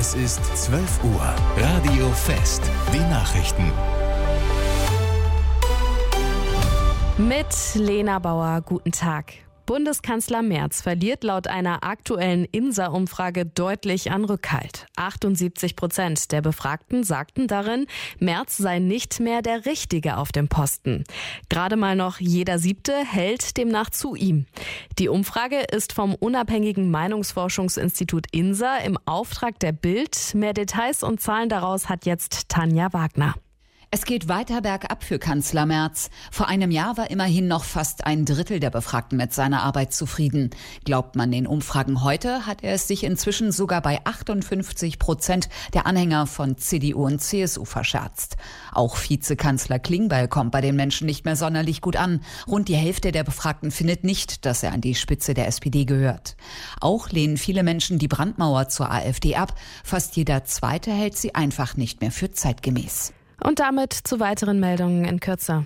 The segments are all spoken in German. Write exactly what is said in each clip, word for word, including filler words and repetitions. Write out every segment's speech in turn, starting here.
Es ist zwölf Uhr. Radio Fest. Die Nachrichten. Mit Lena Bauer, guten Tag. Bundeskanzler Merz verliert laut einer aktuellen INSA-Umfrage deutlich an Rückhalt. achtundsiebzig Prozent der Befragten sagten darin, Merz sei nicht mehr der Richtige auf dem Posten. Gerade mal noch jeder Siebte hält demnach zu ihm. Die Umfrage ist vom unabhängigen Meinungsforschungsinstitut INSA im Auftrag der Bild. Mehr Details und Zahlen daraus hat jetzt Tanja Wagner. Es geht weiter bergab für Kanzler Merz. Vor einem Jahr war immerhin noch fast ein Drittel der Befragten mit seiner Arbeit zufrieden. Glaubt man den Umfragen heute, hat er es sich inzwischen sogar bei achtundfünfzig Prozent der Anhänger von C D U und C S U verscherzt. Auch Vizekanzler Klingbeil kommt bei den Menschen nicht mehr sonderlich gut an. Rund die Hälfte der Befragten findet nicht, dass er an die Spitze der S P D gehört. Auch lehnen viele Menschen die Brandmauer zur AfD ab. Fast jeder Zweite hält sie einfach nicht mehr für zeitgemäß. Und damit zu weiteren Meldungen in Kürze.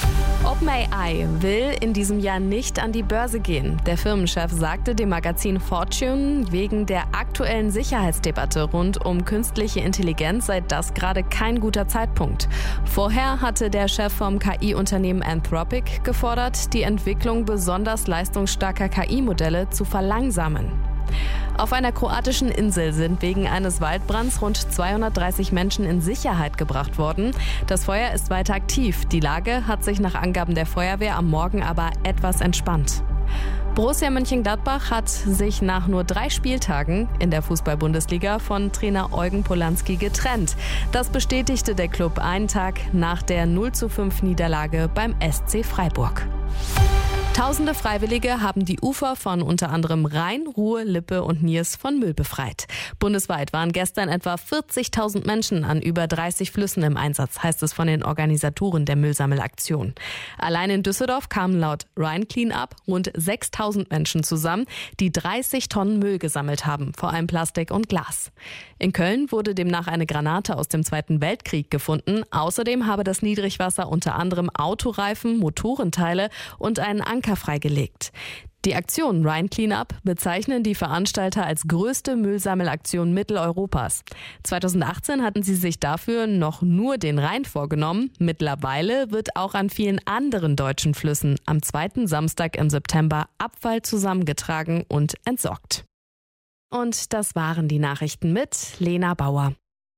OpenAI will in diesem Jahr nicht an die Börse gehen. Der Firmenchef sagte dem Magazin Fortune, wegen der aktuellen Sicherheitsdebatte rund um künstliche Intelligenz sei das gerade kein guter Zeitpunkt. Vorher hatte der Chef vom K I-Unternehmen Anthropic gefordert, die Entwicklung besonders leistungsstarker K I-Modelle zu verlangsamen. Auf einer kroatischen Insel sind wegen eines Waldbrands rund zweihundertdreißig Menschen in Sicherheit gebracht worden. Das Feuer ist weiter aktiv. Die Lage hat sich nach Angaben der Feuerwehr am Morgen aber etwas entspannt. Borussia Mönchengladbach hat sich nach nur drei Spieltagen in der Fußball-Bundesliga von Trainer Eugen Polanski getrennt. Das bestätigte der Club einen Tag nach der null zu fünf Niederlage beim S C Freiburg. Tausende Freiwillige haben die Ufer von unter anderem Rhein, Ruhr, Lippe und Niers von Müll befreit. Bundesweit waren gestern etwa vierzigtausend Menschen an über dreißig Flüssen im Einsatz, heißt es von den Organisatoren der Müllsammelaktion. Allein in Düsseldorf kamen laut Rhein Cleanup rund sechstausend Menschen zusammen, die dreißig Tonnen Müll gesammelt haben, vor allem Plastik und Glas. In Köln wurde demnach eine Granate aus dem Zweiten Weltkrieg gefunden. Außerdem habe das Niedrigwasser unter anderem Autoreifen, Motorenteile und einen Anker freigelegt. Die Aktion Rhein Cleanup bezeichnen die Veranstalter als größte Müllsammelaktion Mitteleuropas. zweitausendachtzehn hatten sie sich dafür noch nur den Rhein vorgenommen. Mittlerweile wird auch an vielen anderen deutschen Flüssen am zweiten Samstag im September Abfall zusammengetragen und entsorgt. Und das waren die Nachrichten mit Lena Bauer.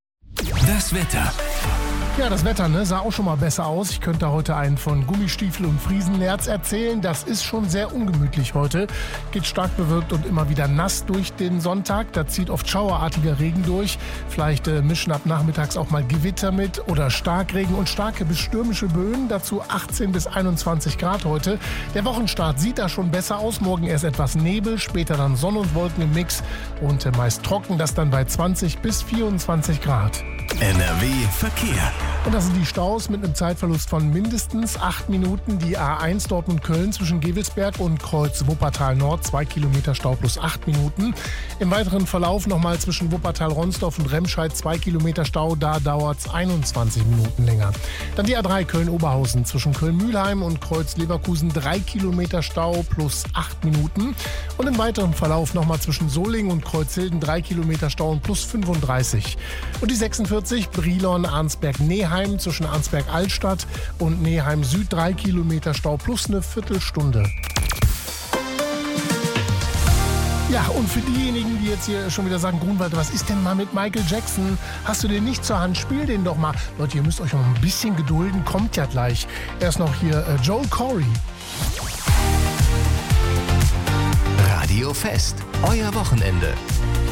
Das Wetter. Ja, das Wetter ne, sah auch schon mal besser aus. Ich könnte heute einen von Gummistiefel und Friesennerz erzählen. Das ist schon sehr ungemütlich heute. Geht stark bewölkt und immer wieder nass durch den Sonntag. Da zieht oft schauerartiger Regen durch. Vielleicht äh, mischen ab nachmittags auch mal Gewitter mit oder Starkregen und starke bis stürmische Böen. Dazu achtzehn bis einundzwanzig Grad heute. Der Wochenstart sieht da schon besser aus. Morgen erst etwas Nebel, später dann Sonne und Wolken im Mix und äh, meist trocken. Das dann bei zwanzig bis vierundzwanzig Grad. N R W Verkehr. Und das sind die Staus mit einem Zeitverlust von mindestens acht Minuten. Die A eins Dortmund-Köln zwischen Gevelsberg und Kreuz Wuppertal Nord, zwei Kilometer Stau plus acht Minuten. Im weiteren Verlauf nochmal zwischen Wuppertal-Ronsdorf und Remscheid zwei Kilometer Stau, da dauert es einundzwanzig Minuten länger. Dann die A drei Köln-Oberhausen zwischen Köln-Mühlheim und Kreuz Leverkusen, drei Kilometer Stau plus acht Minuten. Und im weiteren Verlauf nochmal zwischen Solingen und Kreuzhilden, drei Kilometer Stau und plus fünfunddreißig. Und die sechsundvierzig Brilon-Arnsberg-Neheim zwischen Arnsberg-Altstadt und Neheim Süd, drei Kilometer Stau plus eine Viertelstunde. Ja, und für diejenigen, die jetzt hier schon wieder sagen, Grunwald, was ist denn mal mit Michael Jackson? Hast du den nicht zur Hand? Spiel den doch mal. Leute, ihr müsst euch noch ein bisschen gedulden, kommt ja gleich. Erst noch hier äh, Joel Corey. Radio Fest, euer Wochenende.